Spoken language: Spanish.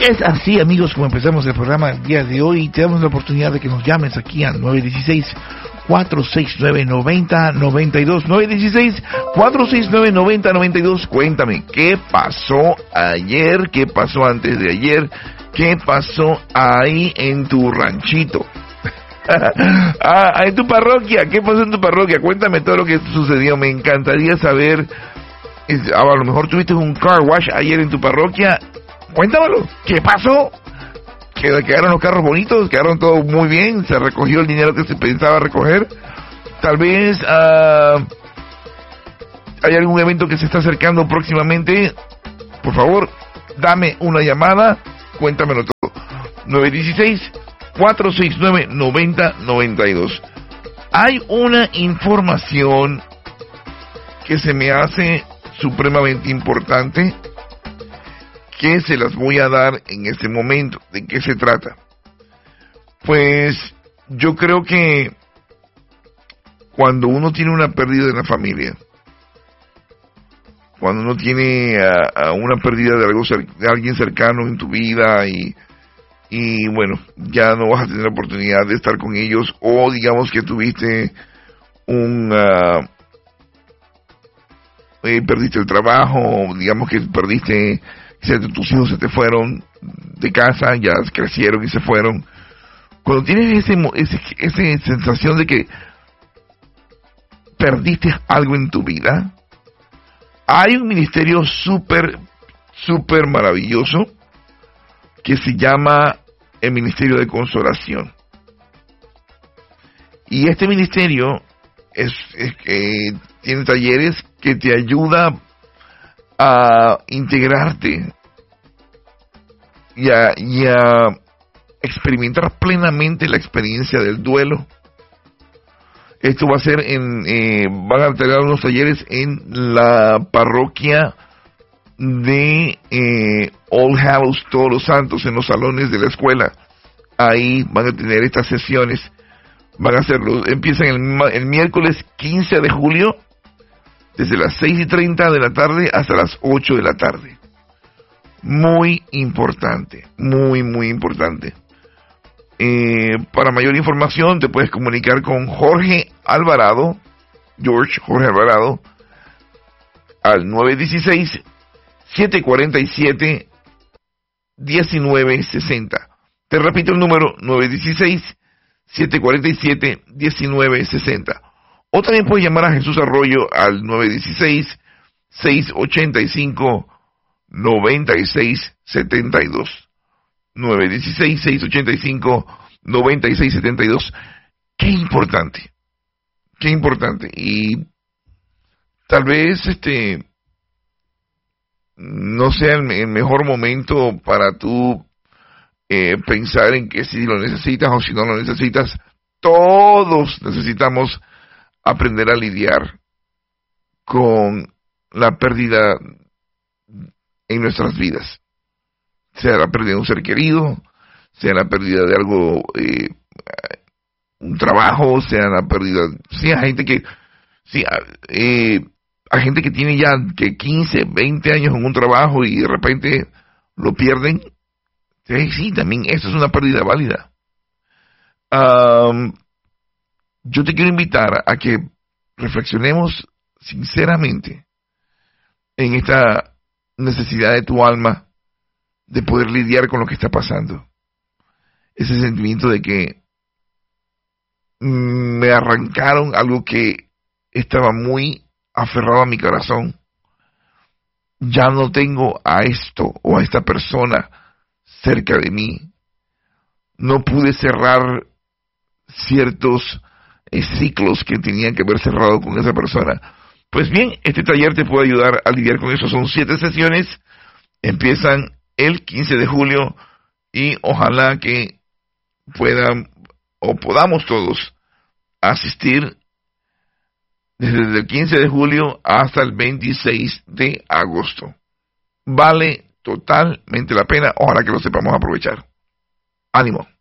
Es así, amigos, como empezamos el programa el día de hoy. Te damos la oportunidad de que nos llames aquí al 916-469-9092. 916-469-9092. Cuéntame, ¿qué pasó ayer? ¿Qué pasó antes de ayer? ¿Qué pasó ahí en tu ranchito? En tu parroquia. ¿Qué pasó en tu parroquia? Cuéntame todo lo que sucedió. Me encantaría saber. A lo mejor tuviste un car wash ayer en tu parroquia. Cuéntamelo. ¿Qué pasó? ¿Quedaron los carros bonitos? ¿Quedaron todo muy bien? ¿Se recogió el dinero que se pensaba recoger? Tal vez hay algún evento que se está acercando próximamente. Por favor, dame una llamada. Cuéntamelo todo. 916-469-9092. Hay una información que se me hace supremamente importante, que se las voy a dar en este momento. ¿De qué se trata? Pues yo creo que cuando uno tiene una pérdida en la familia, cuando uno tiene una pérdida de alguien cercano en tu vida y bueno, ya no vas a tener la oportunidad de estar con ellos, o digamos que tuviste perdiste el trabajo, digamos que perdiste, tus hijos se te fueron de casa, ya crecieron y se fueron. Cuando tienes esa sensación de que perdiste algo en tu vida, hay un ministerio súper maravilloso que se llama el Ministerio de Consolación. Y este ministerio tiene talleres que te ayuda a integrarte y a experimentar plenamente la experiencia del duelo. Esto va a ser van a tener unos talleres en la parroquia de All Hallows, Todos los Santos, en los salones de la escuela. Ahí van a tener estas sesiones. Van a hacerlo, empiezan el miércoles 15 de julio, desde las 6:30 de la tarde hasta las 8 de la tarde. Muy importante, muy importante. Para mayor información te puedes comunicar con Jorge Alvarado, al 916-747-1960. Te repito el número, 916-747-1960. O también puedes llamar a Jesús Arroyo al 916-685-9672. 916-685-9672. Qué importante. Y tal vez no sea el mejor momento para tú pensar en que si lo necesitas o si no lo necesitas. Todos necesitamos aprender a lidiar con la pérdida en nuestras vidas, sea la pérdida de un ser querido, sea la pérdida de algo, un trabajo, sea la pérdida, hay gente que tiene ya que 15, 20 años en un trabajo y de repente lo pierden. Sí, también eso es una pérdida válida. Yo te quiero invitar a que reflexionemos sinceramente en esta necesidad de tu alma de poder lidiar con lo que está pasando. Ese sentimiento de que me arrancaron algo que estaba muy aferrado a mi corazón. Ya no tengo a esto o a esta persona cerca de mí. No pude cerrar ciertos ciclos que tenían que haber cerrado con esa persona. Pues bien, este taller te puede ayudar a lidiar con eso. Son 7 sesiones, empiezan el 15 de julio y ojalá que podamos todos asistir desde el 15 de julio hasta el 26 de agosto. Vale totalmente la pena, ojalá que lo sepamos aprovechar. Ánimo.